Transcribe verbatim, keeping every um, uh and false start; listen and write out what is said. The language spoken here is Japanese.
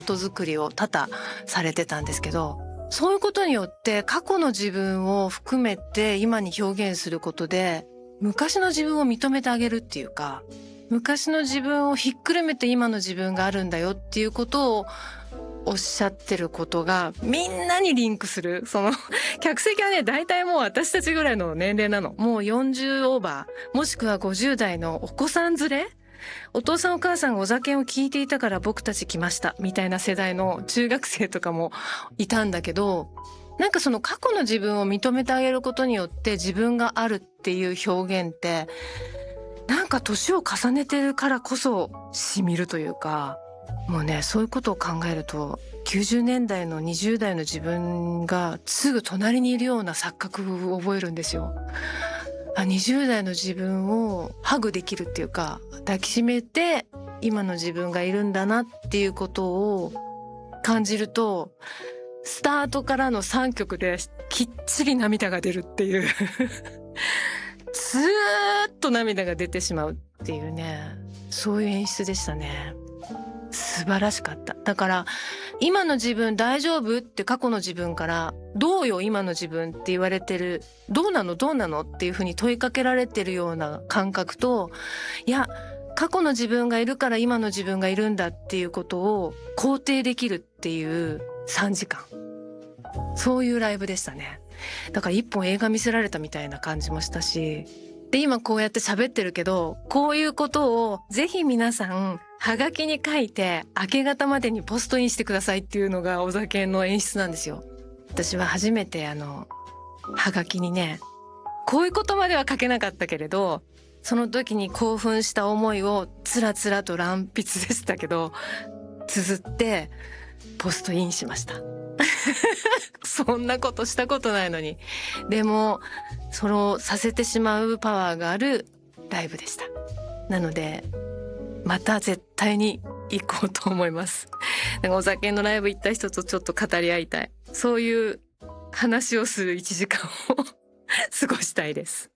音作りを多々されてたんですけど、そういうことによって過去の自分を含めて今に表現することで昔の自分を認めてあげるっていうか、昔の自分をひっくるめて今の自分があるんだよっていうことをおっしゃってることがみんなにリンクする。その客席はね、大体もう私たちぐらいの年齢なの。もうよんじゅうオーバー、もしくはごじゅう代のお子さん連れ、お父さんお母さんがお酒を聞いていたから僕たち来ましたみたいな世代の中学生とかもいたんだけど、なんかその過去の自分を認めてあげることによって自分があるっていう表現って、なんか年を重ねてるからこそ染みるというか、もうね、そういうことを考えるときゅうじゅうねんだいのにじゅう代の自分がすぐ隣にいるような錯覚を覚えるんですよ。あ、にじゅう代の自分をハグできるっていうか、抱きしめて今の自分がいるんだなっていうことを感じると、スタートからのさんきょくできっちり涙が出るっていうずーっと涙が出てしまうっていうね、そういう演出でしたね。素晴らしかった。だから今の自分大丈夫って過去の自分からどうよ今の自分って言われてる、どうなのどうなのっていうふうに問いかけられてるような感覚と、いや過去の自分がいるから今の自分がいるんだっていうことを肯定できるっていうさんじかん、そういうライブでしたね。だから一本映画見せられたみたいな感じもしたし、で今こうやって喋ってるけど、こういうことをぜひ皆さんはがきに書いて明け方までにポストインしてくださいっていうのがお酒の演出なんですよ。私は初めてあのはがきにね、こういうことまでは書けなかったけれど、その時に興奮した思いをつらつらと乱筆でしたけど綴ってポストインしましたそんなことしたことないのに。でもそれをさせてしまうパワーがあるライブでした。なのでまた絶対に行こうと思います。なんかお酒のライブ行った人とちょっと語り合いたい、そういう話をするいちじかんを過ごしたいです。